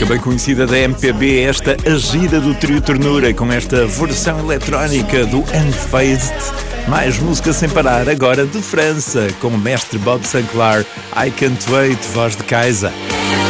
música bem conhecida da MPB, esta agida do trio Ternura, com esta versão eletrónica do Unfazed. Mais música sem parar, agora de França, com o mestre Bob Sinclair, I Can't Wait, voz de Kaisa.